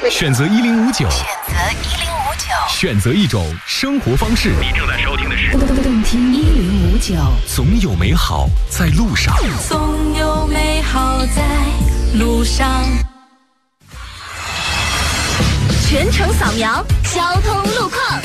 选择1059，选择一种生活方式。 你正在收听的是动听1059， 总有美好在路上， 总有美好在路上。全程扫描交通路况。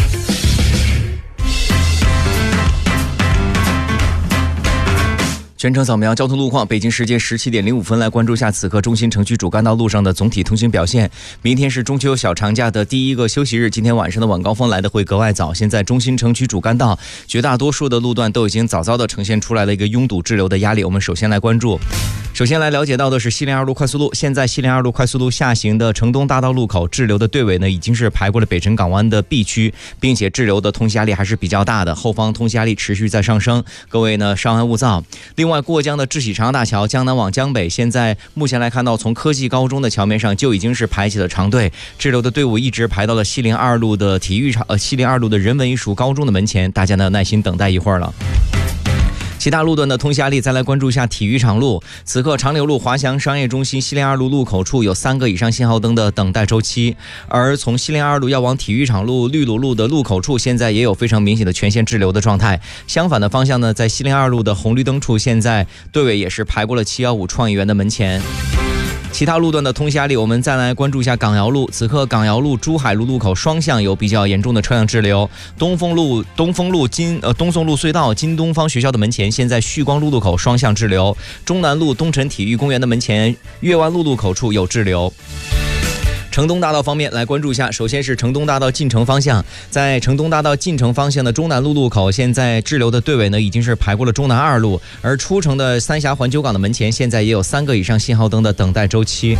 全程扫描交通路况，北京时间17点05分，来关注下此刻中心城区主干道路上的总体通行表现。明天是中秋小长假的第一个休息日，今天晚上的晚高峰来的会格外早。现在中心城区主干道绝大多数的路段都已经早早的呈现出来了一个拥堵滞留的压力。我们首先来关注，首先来了解到的是西陵2路快速路。现在西陵2路快速路下行的城东大道路口滞留的队尾呢，已经是排过了北辰港湾的 B 区，并且滞留的通行压力还是比较大的，后方通行压力持续在上升，各位呢稍安勿躁。另外，过江的智喜长大桥江南往江北，现在目前来看到，从科技高中的桥面上就已经是排起了长队，滞留的队伍一直排到了西陵2路的西陵2路的人文艺术高中的门前，大家呢耐心等待一会儿了。其他路段的通行压力，再来关注一下体育场路。此刻长柳路华翔商业中心西陵2路路口处有3个以上信号灯的等待周期，而从西陵2路要往体育场路绿鲁路的路口处，现在也有非常明显的全线滞留的状态。相反的方向呢，在西陵2路的红绿灯处，现在队尾也是排过了715创意园的门前。其他路段的通行压力，我们再来关注一下港瑶路。此刻港瑶路珠海路路口双向有比较严重的车辆滞留，东风路东宋路隧道金东方学校的门前，现在旭光路路口双向滞留，中南路东辰体育公园的门前岳湾路路口处有滞留。城东大道方面来关注一下，首先是城东大道进城方向，在城东大道进城方向的中南路路口，现在滞留的队尾呢已经是排过了中南2路，而出城的三峡环球港的门前，现在也有3个以上信号灯的等待周期。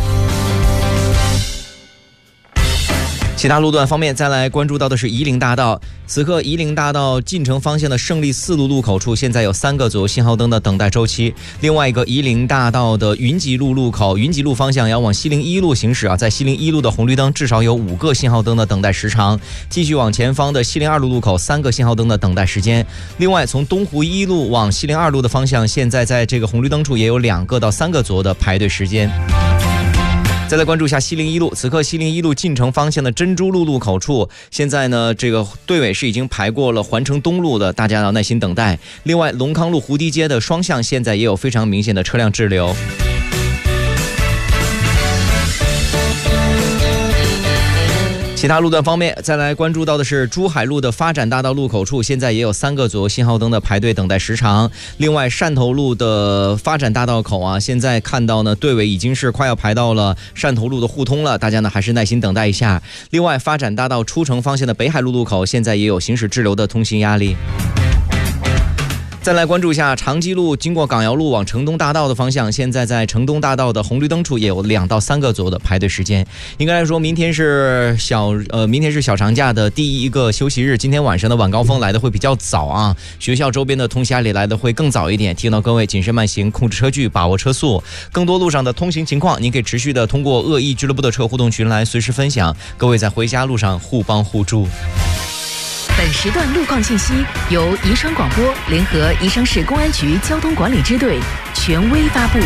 其他路段方面，再来关注到的是夷陵大道。此刻夷陵大道进城方向的胜利4路路口处，现在有3个左右信号灯的等待周期。另外一个夷陵大道的云集路路口，云集路方向要往西陵1路行驶啊，在西陵1路的红绿灯至少有5个信号灯的等待时长。继续往前方的西陵2路路口，3个信号灯的等待时间。另外，从东湖1路往西陵2路的方向，现在在这个红绿灯处也有2个到3个左右的排队时间。再来关注一下西陵1路，此刻西陵1路进城方向的珍珠路路口处，现在呢这个队尾是已经排过了环城东路的，大家要耐心等待。另外，龙康路蝴蝶街的双向现在也有非常明显的车辆滞留。其他路段方面，再来关注到的是珠海路的发展大道路口处，现在也有3个左右信号灯的排队等待时长。另外，汕头路的发展大道口啊，现在看到呢队尾已经是快要排到了汕头路的互通了，大家呢还是耐心等待一下。另外，发展大道出城方向的北海路路口，现在也有行驶滞留的通行压力。再来关注一下长基路经过港瑶路往城东大道的方向，现在在城东大道的红绿灯处也有2到3个左右的排队时间。应该来说，明天是小长假的第一个休息日，今天晚上的晚高峰来的会比较早啊，学校周边的通行压力来的会更早一点，提醒到各位谨慎慢行，控制车距，把握车速。更多路上的通行情况，您可以持续的通过恶意俱乐部的车互动群来随时分享。各位在回家路上互帮互助。 本时段路况信息由宜昌广播联合宜昌市公安局交通管理支队权威发布。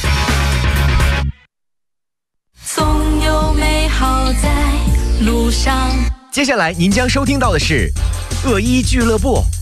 总有美好在路上。 接下来您将收听到的是恶意俱乐部。